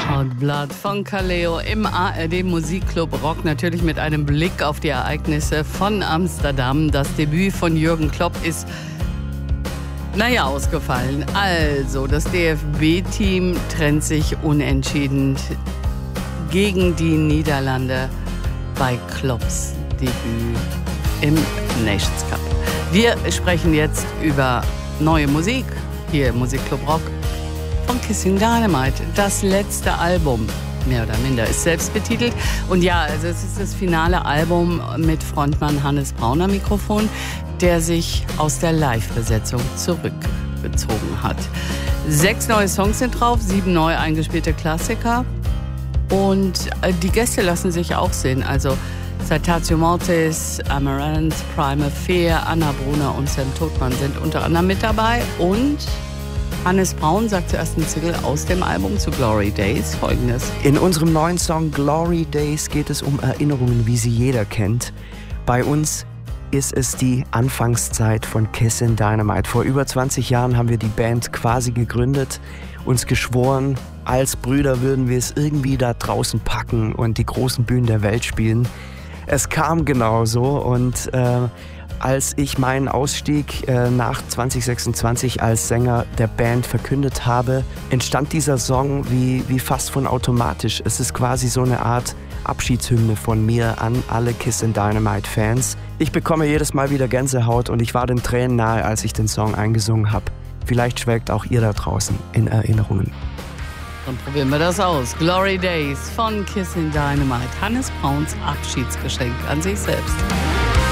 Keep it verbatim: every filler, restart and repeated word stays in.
Hot Blood von Kaleo im A R D Musikclub Rock, natürlich mit einem Blick auf die Ereignisse von Amsterdam. Das Debüt von Jürgen Klopp ist, naja, ausgefallen. Also, das D F B-Team trennt sich unentschieden gegen die Niederlande bei Klopps Debüt im Nations Cup. Wir sprechen jetzt über neue Musik hier im Musikclub Rock von Kissing Dynamite. Das letzte Album, mehr oder minder, ist selbst betitelt. Und ja, also es ist das finale Album mit Frontmann Hannes Braun am Mikrofon, der sich aus der Live-Besetzung zurückgezogen hat. Sechs neue Songs sind drauf, sieben neu eingespielte Klassiker. Und die Gäste lassen sich auch sehen. Also Citatio Mortis, Amaranth, Primal Fear, Anna Brunner und Sam Todmann sind unter anderem mit dabei. Und Hannes Braun sagt zuerst ein Single aus dem Album zu Glory Days Folgendes. In unserem neuen Song Glory Days geht es um Erinnerungen, wie sie jeder kennt. Bei uns ist es die Anfangszeit von Kissing Dynamite. Vor über zwanzig Jahren haben wir die Band quasi gegründet, uns geschworen, als Brüder würden wir es irgendwie da draußen packen und die großen Bühnen der Welt spielen. Es kam genauso und äh, als ich meinen Ausstieg äh, nach zwanzig sechsundzwanzig als Sänger der Band verkündet habe, entstand dieser Song wie, wie fast von automatisch. Es ist quasi so eine Art Abschiedshymne von mir an alle Kissing Dynamite Fans. Ich bekomme jedes Mal wieder Gänsehaut und ich war den Tränen nahe, als ich den Song eingesungen habe. Vielleicht schwelgt auch ihr da draußen in Erinnerungen. Dann probieren wir das aus. Glory Days von Kissing Dynamite. Hannes Brauns Abschiedsgeschenk an sich selbst.